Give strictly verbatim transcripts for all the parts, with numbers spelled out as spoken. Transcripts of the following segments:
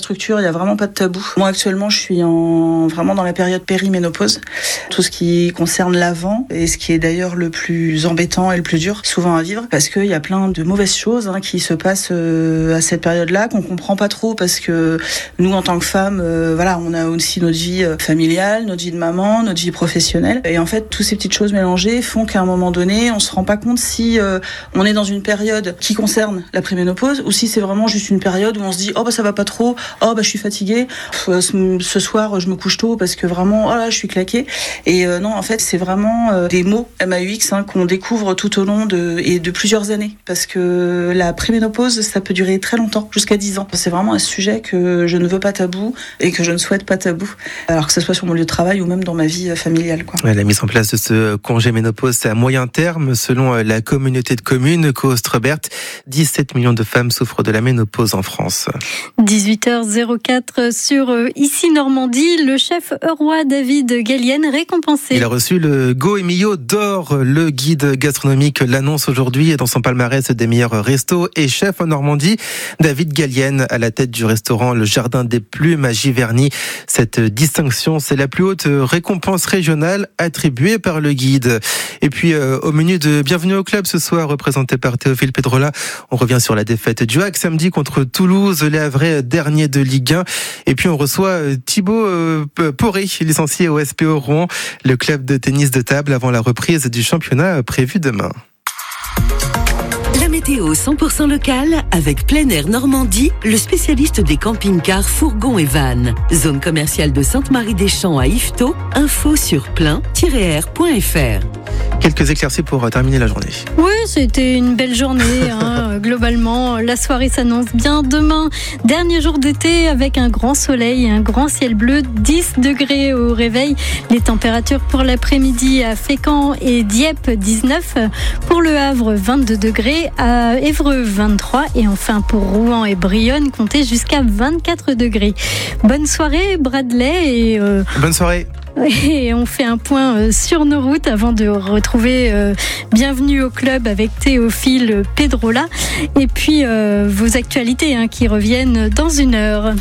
structure, il n'y a vraiment pas de tabou. Moi, actuellement, je suis en, vraiment dans la période périménopause. Tout ce qui concerne l'avant, et ce qui est d'ailleurs le plus embêtant et le plus dur, souvent à vivre, parce qu'il y a plein de mauvaises choses hein, qui se passent euh, à cette période-là, qu'on comprend pas trop, parce que nous, en tant que femmes, euh, voilà, on a aussi notre vie familiale, notre vie de maman, notre vie professionnelle. Et en fait, toutes ces petites choses mélangées font qu'à un moment donné, on se rend pas compte si euh, on est dans une période qui concerne la préménopause, ou si c'est vraiment juste une période où on se dit « Oh, bah ça va pas trop, oh, bah je suis fatiguée, Pff, ce soir, je me couche tôt parce que vraiment, oh là, je suis claquée. » Et euh, non, en fait, c'est vraiment euh, des mots M A U X hein, qu'on découvre tout au long de, et de plusieurs années. Parce que la préménopause, ça peut durer très longtemps, jusqu'à dix ans. C'est vraiment un sujet que je ne veux pas tabou et que je ne souhaite pas tabou. Alors que ce soit sur mon lieu de travail ou même dans ma vie familiale, quoi. Ouais, la mise en place de ce congé ménopause, c'est à moyen terme. Selon la communauté de communes Caustres-Bert, dix-sept millions de femmes souffrent de la ménopause en France. dix-huit heures quatre sur Ici Normandie, le chef roi David Gallienne récompensé. Il a reçu le Go Emilio d'or. Le guide gastronomique l'annonce aujourd'hui dans son palmarès des meilleurs restos et chefs en Normandie. David Gallienne à la tête du restaurant Le Jardin des Plumes à Giverny. Cette distinction, c'est la plus haute récompense régionale attribuée par le guide. Et puis euh, au menu de Bienvenue au club ce soir, représenté par Théophile Pedrola, on revient sur la défaite du H A C samedi contre Toulouse, les Havrais dernier de Ligue un. Et puis on reçoit Thibaut euh, Poré, licencié au S P O Rouen, le club de tennis de table avant la reprise du championnat prévue demain. La météo cent pour cent locale avec Plein Air Normandie, le spécialiste des camping-cars, fourgons et vannes. Zone commerciale de Sainte-Marie-des-Champs à Yvetot. Info sur plein tiret air point f r. Quelques éclaircies pour terminer la journée. Oui, c'était une belle journée. Hein. Globalement, la soirée s'annonce bien. Demain, dernier jour d'été avec un grand soleil et un grand ciel bleu. dix degrés au réveil. Les températures pour l'après-midi à Fécamp et Dieppe, dix-neuf. Pour le Havre, vingt-deux degrés. À Évreux, vingt-trois. Et enfin, pour Rouen et Brionne, comptez jusqu'à vingt-quatre degrés. Bonne soirée, Bradley. Et euh... Bonne soirée. Et on fait un point sur nos routes avant de retrouver euh, Bienvenue au club avec Théophile Pedrola. Et puis euh, vos actualités hein, qui reviennent dans une heure.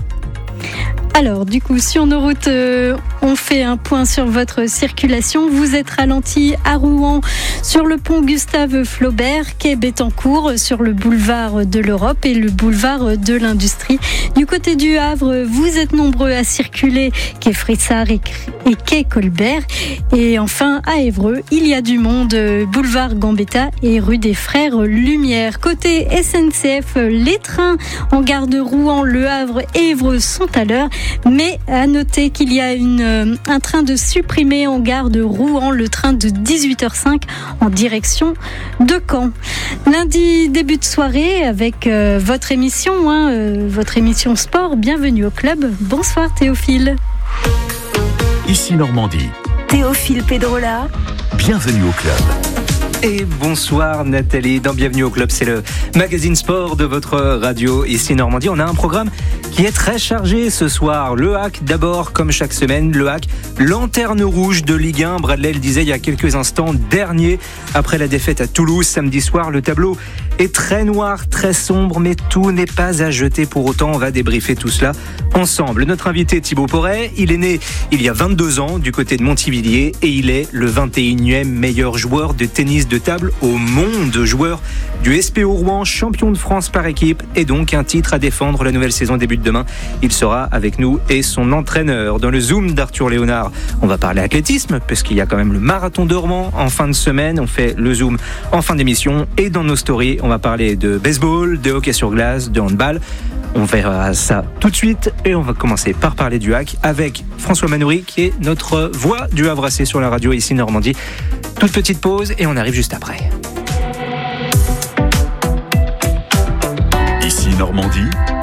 Alors, du coup, sur nos routes, euh, on fait un point sur votre circulation. Vous êtes ralenti à Rouen sur le pont Gustave Flaubert, quai Bettencourt, sur le boulevard de l'Europe et le boulevard de l'Industrie. Du côté du Havre, vous êtes nombreux à circuler, quai Frissard et, et quai Colbert. Et enfin, à Évreux, il y a du monde, boulevard Gambetta et rue des Frères Lumière. Côté S N C F, les trains en gare de Rouen, Le Havre et Évreux sont à l'heure. Mais à noter qu'il y a une, un train de supprimé en gare de Rouen, le train de dix-huit heures cinq en direction de Caen. Lundi, début de soirée avec euh, votre émission, hein, euh, votre émission sport. Bienvenue au club. Bonsoir Théophile. Ici Normandie. Théophile Pedrola. Bienvenue au club. Et bonsoir Nathalie, dans Bienvenue au club, c'est le magazine sport de votre radio ici Normandie. On a un programme qui est très chargé ce soir. Le H A C d'abord, comme chaque semaine, le H A C, lanterne rouge de Ligue un. Bradley le disait il y a quelques instants, dernier après la défaite à Toulouse samedi soir. Le tableau est très noir, très sombre, mais tout n'est pas à jeter pour autant. On va débriefer tout cela ensemble. Notre invité Thibaut Poré, il est né il y a vingt-deux ans du côté de Montivilliers et il est le vingt et unième meilleur joueur de tennis de table au monde, joueur du S P O Rouen, champion de France par équipe et donc un titre à défendre. La nouvelle saison débute demain. Il sera avec nous et son entraîneur. Dans le Zoom d'Arthur Léonard, on va parler athlétisme parce qu'il y a quand même le marathon de Rouen en fin de semaine. On fait le Zoom en fin d'émission et dans nos stories, on va parler de baseball, de hockey sur glace, de handball. On verra ça tout de suite et on va commencer par parler du H A C avec François Manoury qui est notre voix du Havre sur la radio ici Normandie. Toute petite pause et on arrive juste après. Ici Normandie,